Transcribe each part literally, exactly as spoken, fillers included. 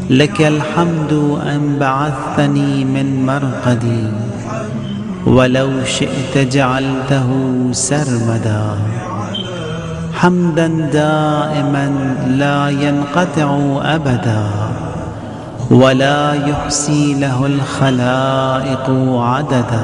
لك الحمد أن بعثتني من مرقدي، ولو شئت جعلته سرمدا. حمدا دائما لا ينقطع أبدا، ولا يحصي له الخلائق عددا.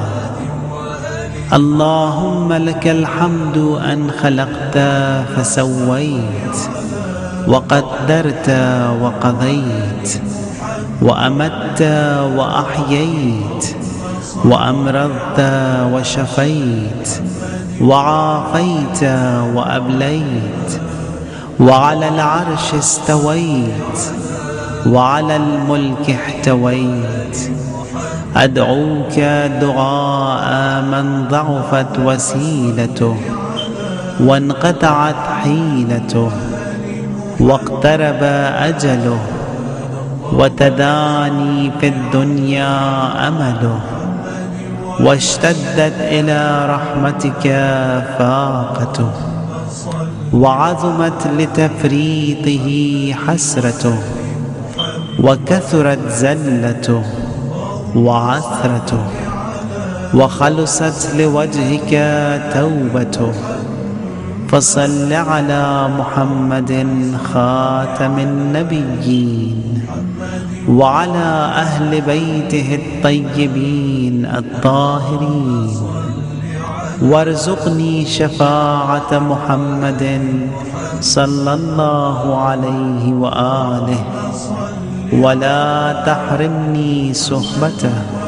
اللهم لك الحمد أن خلقت فسويت، وقدرت وقضيت، وأمت وأحييت، وأمرضت وشفيت، وعافيت وأبليت، وعلى العرش استويت، وعلى الملك احتويت. أدعوك دعاء من ضعفت وسيلته، وانقطعت حيلته، واقترب أجله، وتداني في الدنيا أمله، واشتدت إلى رحمتك فاقته، وعظمت لتفريطه حسرته، وكثرت زلته وعثرته، وخلصت لوجهك توبته. فصل على محمد خاتم النبيين، وعلى أهل بيته الطيبين الطاهرين، وارزقني شفاعة محمد صلى الله عليه وآله، ولا تحرمني صحبته.